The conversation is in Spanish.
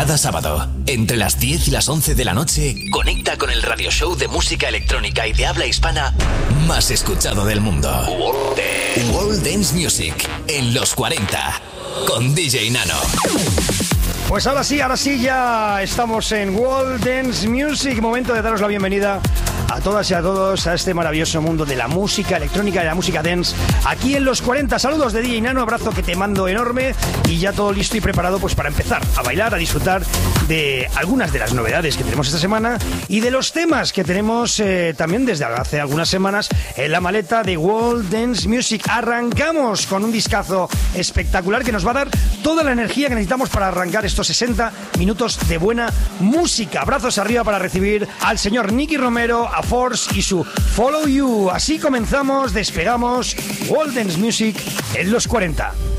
Cada sábado, entre las 10 y las 11 de la noche, conecta con el radio show de música electrónica y de habla hispana más escuchado del mundo. World Dance Music, en los 40, con DJ Nano. Pues ahora sí, ya estamos en World Dance Music. Momento de daros la bienvenida a todas y a todos a este maravilloso mundo de la música electrónica y de la música dance aquí en los 40. Saludos de DJ Nano, abrazo que te mando enorme y ya todo listo y preparado pues para empezar a bailar, a disfrutar de algunas de las novedades que tenemos esta semana y de los temas que tenemos también desde hace algunas semanas en la maleta de World Dance Music. Arrancamos con un discazo espectacular que nos va a dar toda la energía que necesitamos para arrancar estos 60 minutos de buena música. Brazos arriba para recibir al señor Nicky Romero, a Force y su Follow You. Así comenzamos, despegamos World Dance Music en los 40.